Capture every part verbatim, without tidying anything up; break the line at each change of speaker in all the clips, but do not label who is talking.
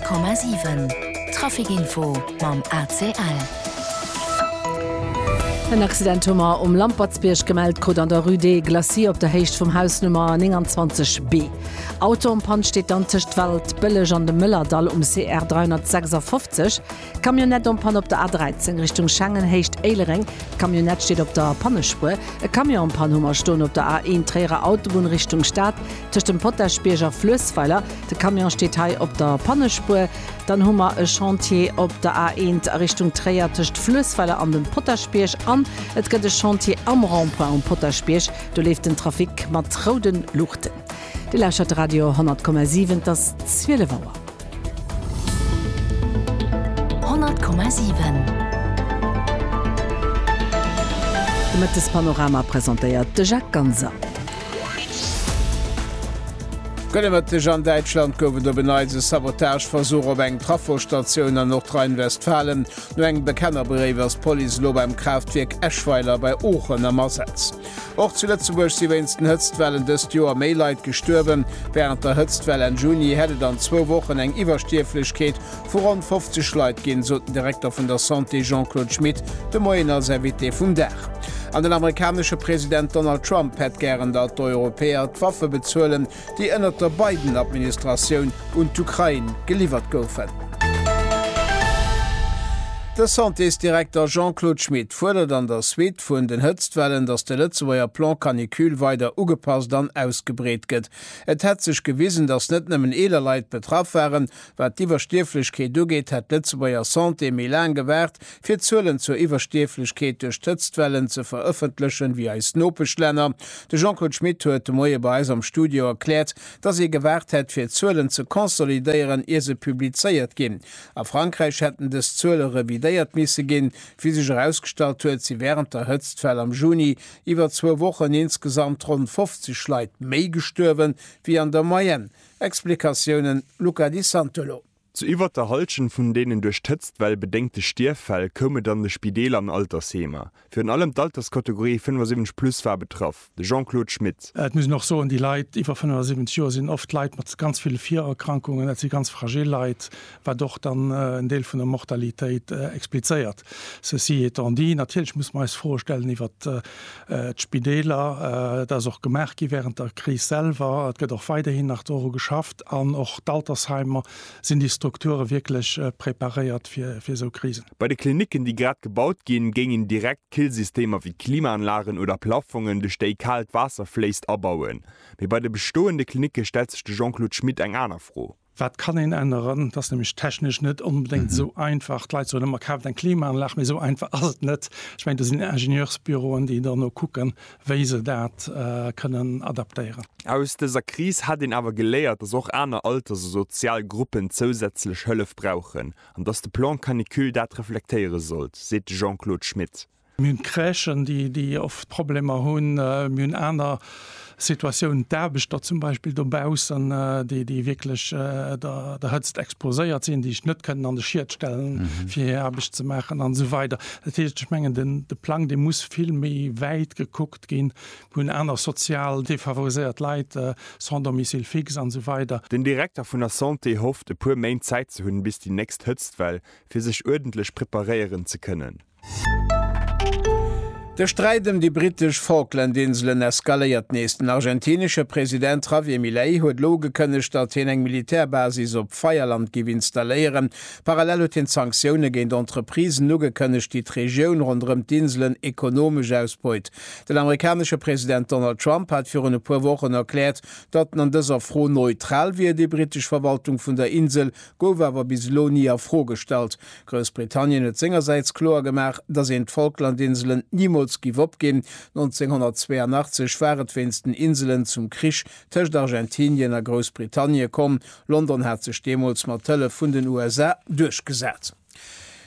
Komma sieben Trafikinfo mam A C L.
Ein Accidentummer um Lampertsbierg gemeldt kot an der Rue des Glaciers op der Heicht vum Hausnummer neunundzwanzig B. Auto um Pan steht an Tischchtwelt Bëllech an de Müllerdal um C R dreihundertsechsundfünfzig. Kamionett um Pan op der A dreizehn Richtung Schengen heicht Eilering. Kamionett steht op der Pannespur. E Kamion Pan Hummer sto op der A eins Träger Autobahn Richtung Stadt tisch dem Potterspierger Flössweiler. De Kamion steht hei op der Pannespur. Dann hummer e Chantier op der A eins Richtung Träger tischcht Flössweiler an den Potterspierch an. Et gëtt e Chantier am Rampa um Potterspierch. Du lebt den Trafik mat trauden Luchten. De Lächert Radio hundert Komma sieben das Zwiele Wauer.
hundert Komma sieben
Mit das Panorama präsentiert de Jacques Ganser.
Gënnemëtteg an Deitschland gowe der beneise Sabotageversuch op eng Trafostationun an Nordrhein-Westfalen no eng Bekennerberewers Poli lo beim Kraftwerk Eschweiler bei Ochen am Ersetz. Och zuletzebuch si wennsten Hëtztwellen dëst Joer Maileit gestürben, während der Hëtztwelle en Juni hättet an zwo Wochen eng Iwerstieflechkeet vor an fünfzig Leiit ginn so den Direktor vun der Santé Jean-Claude Schmidt de Moiner Servité vum Dach. An den amerikanische Präsident Donald Trump het gern dat d'Europäer d'Waffe bezuelen, die ënner der Biden-Administrationun und d'Ukraine geliefert goufen. Der Santé-Direktor Jean-Claude Schmidt fordert an der Suite vun den Hëtztwellen, dats de Lëtzewoier Plan Kanikül weiter ugepasst an ausgebreet gëtt. Et hett sech gewiesen, dats net nëmmen eler Leiit betraff wären, wat d'Iwerstieflechkeet dugéet het Lëtzewoier Santé Milan gewährt, fir d'Zuelen zur Iwerstieflechkeet durch Hëtztwellen ze veröffentlichen wie eis Nopechlänner. De Jean-Claude Schmidt huet de Moie bei eis am Studio erklärt, dat se gewährt hett fir d'Zuelen ze konsolidéieren ehe se publizeiert ginn. A Frankreich hätten des Zuelere wie déiert misse ginn, wie sich herausgestalt huet, sie während der Hëtztfäll am Juni iwwer zwo Wochen insgesamt rund fünfzig Leiit méi gestürwen wie an der Mayenne. Explikationen Luca Di Santolo.
Zu iwwer der Holschen vun denen durch Hëtztwell bedenkte Stierfäll komme dann de Spidel an Altershemer. Für in allem d'Alterskategorie fünfundsiebzig plus war betroff, de Jean-Claude Schmidt.
Et muss noch so in die Leiit iwwer fünfundsiebzig Joer sind oft Leiit mat ganz viele Viererkrankungen, sie ganz fragil Leiit, war doch dann äh, ein Deel vun der Mortalitéit äh, expliziert. Se si et an die natürlich muss man es vorstellen iwwer äh, Spideler, äh, das auch gemerk während der Krise selber, et gëtt auch weiterhin nach Euro geschafft, an auch d'Altersheimer sind die Strukture wirklich äh, präpariert für, für so Krisen.
Bei den Kliniken, die gerade gebaut gehen, gingen direkt Killsysteme wie Klimaanlagen oder Plaffungen durch die kalt Wasser fließt abbauen. Wie bei der bestehenden Klinike stellt sich Jean-Claude Schmidt eng aner froh.
Was kann ihn ändern? Das ist nämlich technisch nicht unbedingt mhm. so einfach. Gleich so, man kauft ein Klimaanlage, mir so einfach alles nicht. Ich meine, das sind Ingenieursbüros, die da noch gucken, wie sie das äh, können adaptieren.
Aus dieser Krise hat ihn aber gelehrt, dass auch andere Alters- und Sozialgruppen zusätzlich Hilfe brauchen und dass der Plan Kanikül das reflektieren soll, sagt Jean-Claude Schmidt.
Wir haben Krächen, die, die oft Probleme haben, wir haben andere Situationen derbech da zum Beispiel dobausen äh, die die wirklich äh, der der hëtzt exposéiert sind, die ich net können an de Schiert stellen mhm. fir herbig zu machen an so weiter. Dat heißt, mengen den de Plan de muss viel méi weit geguckt gin hun einer sozial defavorisiert Leiit äh, sans domicile fix an so weiter.
Den Direktor vun der Santé hofft e puer Main Zeit zu hunn bis die nächst Hëtztwell fir sich ordentlich präparieren zu können.
Der Streit um die britisch Falklandinseln eskaliert nächsten. Argentinische Präsident Javier Milei huet lo gekënnecht, dat hin eng Militärbasis op Feierland giw installieren. Parallel mit den Sanktionen gegen Entreprisen no gekënnecht die Region rund um d'Inseln ekonomisch ausbeut. Der amerikanische Präsident Donald Trump hat für eine paar Wochen erklärt, dat an dieser froh neutral wie die britische Verwaltung von der Insel gowe aber bis lo nie vorgestellt. Großbritannien hat seinerseits klar gemacht, dass in Falklandinseln niemals giv opgin. neunzehnhundertzweiundachtzig waren d'wensten Inseln zum Krisch tëcht Argentinien a Großbritannien kom. London hat sech demals mat Tëlle vun den U S A durchgesät.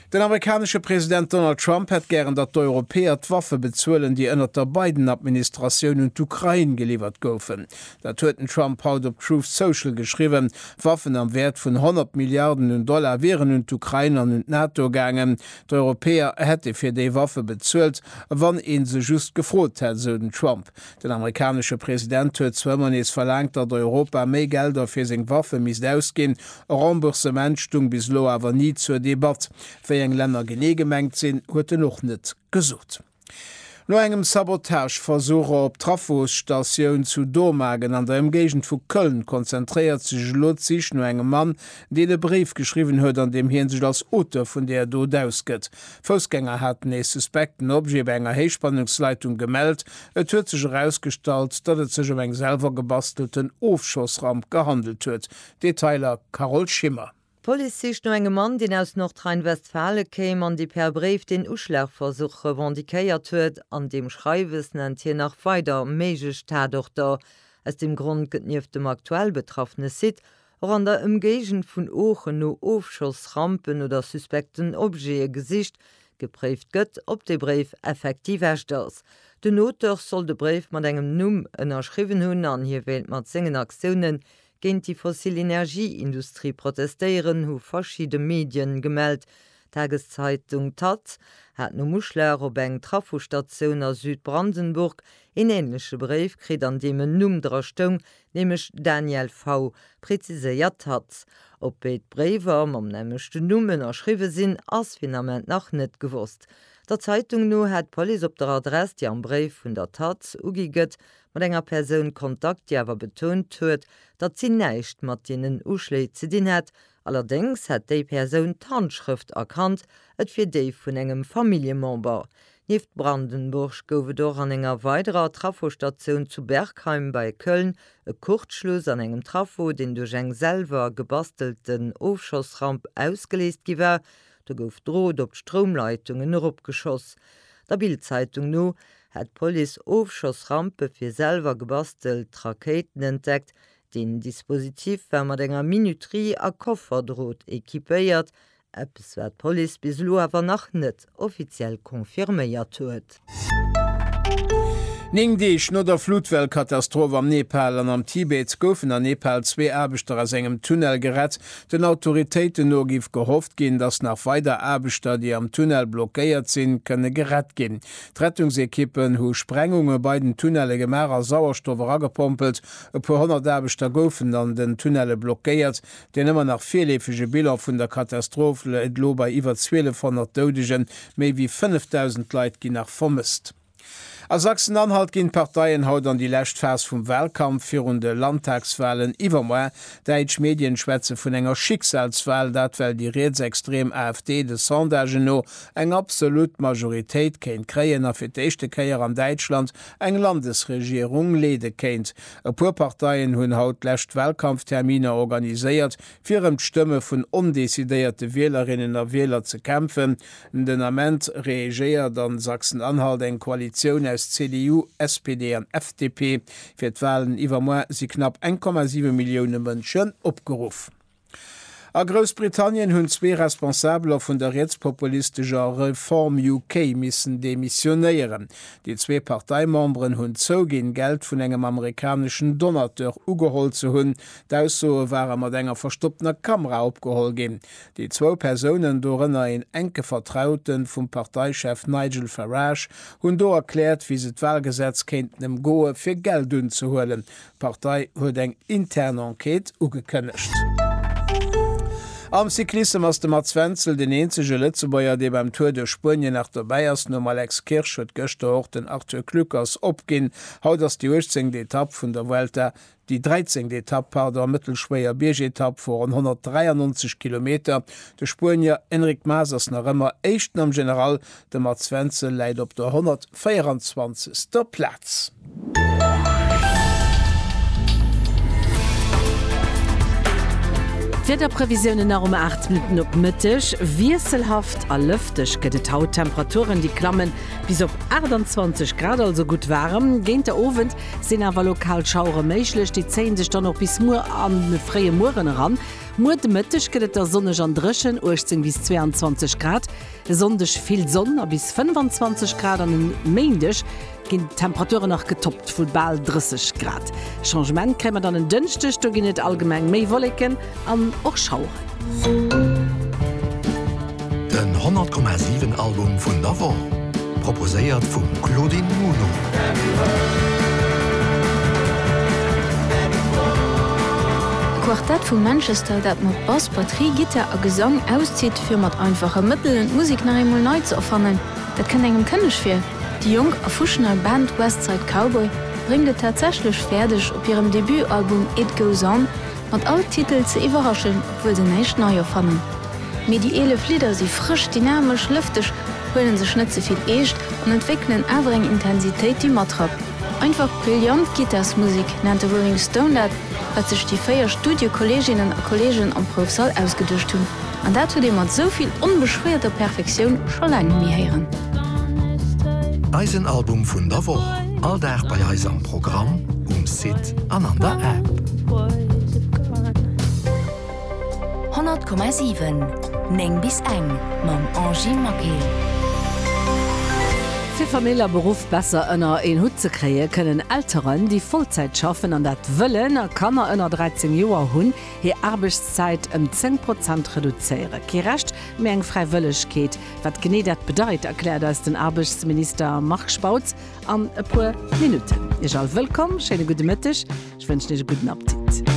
Den amerikanische Präsident Donald Trump hat gern, dat d'Europäer d'Waffe bezuelen, die ënner der beiden Administrationun und Ukraine geliefert goufen. Dat huet Trump haut op Truth Social geschrieben, Waffen am Wert vun hundert Milliarden Dollar wären und Ukraine an und NATO gangen. D'Europäer hätte fir déi Waffe bezuelt, wann en se just gefrot hat, so den Trump. Den amerikanische Präsident huet zwëmmernees verlangt, dat Europa méi Gelder fir seg Waffe mis ausgin, Remboursement stung bis lo awer nie zur Debatte. Fir eng Länder genegemengt sinn, huet noch net gesot. No engem Sabotageversucher op Trafostationioun zu Domagen an der Umgegend vu Köln konzentriert sich Lozich no engem Mann, de de Brief geschrieben huet, an dem hien sich als Autor vun der do dausket. Fußgänger hatten e suspekten Obje bei enger Heichspannungsleitung gemeldt, et huet sich herausgestalt, dat et sich um eng selber gebastelten Ofschossramp gehandelt huet. Detailer Carol Schimmer.
Polizist no engem Mann, den aus Nordrhein-Westfalen käm, an die per Brief den Uschlagversuch revendikéiert huet, an dem Schreiwes nennt hier nach weiter meigich Tatdoch da. Aus dem Grund gëtt nie auf dem aktuell betroffene Sit, or an der Umgegend vun Ochen no Ofschossrampen oder suspekten Objekte Gesicht geprägt gëtt, ob de Brief effektiv ercht ass. De Noter soll de Brief mat engem Numm ënnerschriven hunn, an hier wählt mat zingen Aktionen géint die fossile Energieindustrie protestéieren, hu verschiedene Medien gemeldt. Tageszeitung Taz hat no Muschler op eng Trafostationun a Südbrandenburg en ähnlichsche Brief krit, an dem en Numm der Stung, nämlich Daniel V. präziséiert hat. Ob beet Brewer am nämlichchte Nummen erschriwe sinn ass Finament nach net gewusst. Der Zeitung no hat Poli op der Adresse, die am Brief vun der Taz ugigett, mat enger Persoun Kontakt, die awer betont huet, dat sie neicht mat denen Uschle ze din het. Allerdings hat déi Persoun d'Handschrift erkannt, et fir déi vun engem Familienmember. Nieft Brandenburg goufe doch an enger weiterer Trafostationun zu Bergheim bei Köln e Kurzschluss an engem Trafo, den duch eng selver gebastelten Ofschossramp ausgeleest giwer. Da gouf droht op Stromleitungen opgeschoss. Der Bildzeitung no hat Poli Ofschossrampe fir selber gebastelt Raketen entdeckt, den Dispositiv wär mat enger Minuterie a Koffer droht ekipéiert, Eppes wär Poli bis lo awer nach net offiziell konfirméiert huet.
Ning Diich no der Flutwellkatastrophe am Nepal an am Tibet goufen an Nepal zwee Aarbechter aus engem Tunnel gerett. Den Autoritéiten no gif gehofft gin, dats nach weiter Aarbechter, die am Tunnel blockéiert sinn, kënne gerett gin. Rettungsekippen hu Sprengunge bei den Tunnelle gemerer Sauerstoff raggepompelt, e pu hundert Aarbechter goufen an den Tunnelle blockéiert, den ëmmer nach vielefege Bilder vun der Katastrophe et lo bei iwwer zwölfhundert Dodegen méi wie fünftausend Leiit gin nach vermisst. A Sachsen-Anhalt ginn Parteiien haut an die Lächtfers vum Wahlkampf virun de Landtagswahlen iwwermoer, Deitsch Medienschwätze vun enger Schicksalswahl, dat well die Reetsextrem AfD de Sondage no eng absolut Majoritéit kéint kreien a fir d'échte Käier an Deitschland eng Landesregierung lede kéint. E puer Parteiien hunn haut lächt Wahlkampftermine organiséiert, firem d'Stëmme vun undesidéierte Wählerinnen a Wähler ze kämpfen. Den Amment reageiert an Sachsen-Anhalt eng Koalition C D U, S P D an F D P fir d'Wahlen iwwermoer si knapp ein Komma sieben Millioune Mënschen opgeruf. A Großbritannien hunn zwee Responsabler vun der rechtspopulistischer Reform U K missen demissionéieren. Die zwee Parteimembren hunn zogin Geld vun engem amerikanischen Donateur ugeholt ze hunn, d'Aussoe waren mat enger verstoppner Kamera opgehol gin. Die zwo Personen dorënner en enke Vertrauten vum Parteichef Nigel Farage hunn do erklärt, wie se d'Wahlgesetz kéint nem Goe fir Geld dun zu hoelen. Partei huet eng interne Enquete ugekënnecht. Am Cyklism ass dem Mats Wenzel den enzege Lützebäier, dei beim Tour de Spanje nach der Bayiers no Alex Kirsch huet gëchte och den Arthur Klückers opginn, haut ass die achtzéngte Etapp vun der Vuelta, die dreizehnte Etappe der mittelschwéier Biergetapp vor hundertdreiundneunzig Kilometer. De Spanier Enric Mas ass nach ëmmer échten am General, de Mats Wenzel läit op der hundertvierundzwanzigste Platz.
Wetterprävisionen um acht Minuten op Mittag, wieselhaft a lüftig gët et haut Temperaturen die klammen bis op achtundzwanzig Grad also gut warm. Géint der Ofent sinn awer lokal Schaure méiglech, die zehn sich dann noch bis Mu an de freie Muren ran. Mu de Mittag gët der Sonnech an dreschen achtzehn bis zweiundzwanzig Grad. Sondech viel Sonne bis fünfundzwanzig Grad an den Mäindech gin Temperaturen noch getoppt vu bald dreißig Grad. Changement krämmer dann en dünnchtech, do gin net allgemeng méi Wolleken an och Schauer.
Den hundert Komma sieben Album vun Davon, proposéiert vum Claudine Muno.
Quartett vu Manchester, dat mat Bass, Batterie, Gitter a Gesang auszieht fir mat einfache Mittel und Musik nach einmal neu zu erfannen. Dat kann engem kënnech fir. Die jung erfuschner Band Westside Cowboy bringt tatsächlich fertig op ihrem Debütalbum It Goes On und alle Titel zu überraschen, obwohl sie nicht neu erfannen. Mediale Flieder sie frisch, dynamisch, lüftig, holen sich nicht so viel echt und entwickeln aber eine Intensität die Matrap. Einfach brillant Gitarmusik nannte Rolling Stone dat, was sich die vier Studiokolleginnen und Kollegen am Professor ausgedischt haben. Und dazu dem man so viel unbeschwerter Perfektion schon lange mehr hören.
Eisenalbum vun der Woche, all der bei Eis am Programm, um Sit an an der App.
hundert Komma sieben Neng bis eng mam Angie Makel.
Für Familienberuf besser ënner en Hut ze kree, können Älteren, die Vollzeit schaffen an dat wëllen, kann er ënner dreizehn Joer hunn he Arbeitszeit um zehn Prozent reduziere. Kirecht mé eng freiwilligkeet, wat gene dat bedeit, erklärt als den Arbeitsminister Mark Spautz an e puer Minuten. Ich all willkommen, schöne gute Mittag, ich wünsche dir guten Appetit.